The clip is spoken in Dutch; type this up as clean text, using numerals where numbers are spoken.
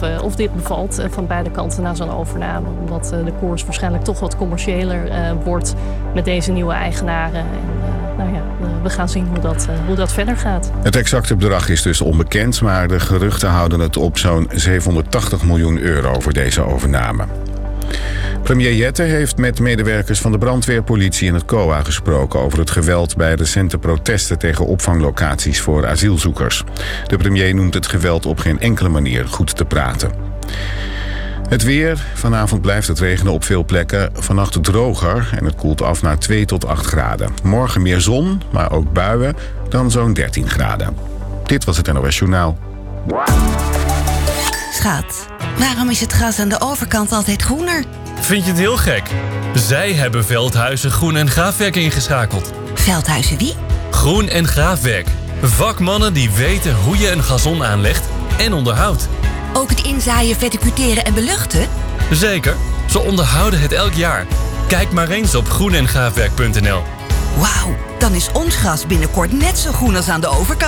of dit bevalt van beide kanten na zo'n overname. Omdat de koers waarschijnlijk toch wat commerciëler wordt met deze nieuwe eigenaren. We gaan zien hoe dat verder gaat. Het exacte bedrag is dus onbekend, maar de geruchten houden het op zo'n 780 miljoen euro voor deze overname. Premier Jette heeft met medewerkers van de brandweer, politie en het COA gesproken over het geweld bij recente protesten tegen opvanglocaties voor asielzoekers. De premier noemt het geweld op geen enkele manier goed te praten. Het weer. Vanavond blijft het regenen op veel plekken. Vannacht droger en het koelt af naar 2 tot 8 graden. Morgen meer zon, maar ook buien, dan zo'n 13 graden. Dit was het NOS Journaal. Schat, waarom is het gras aan de overkant altijd groener? Vind je het heel gek? Zij hebben Veldhuizen Groen en Graafwerk ingeschakeld. Veldhuizen wie? Groen en Graafwerk. Vakmannen die weten hoe je een gazon aanlegt en onderhoudt. Ook het inzaaien, verticuteren en beluchten? Zeker, ze onderhouden het elk jaar. Kijk maar eens op groenengraafwerk.nl. Wauw, dan is ons gras binnenkort net zo groen als aan de overkant.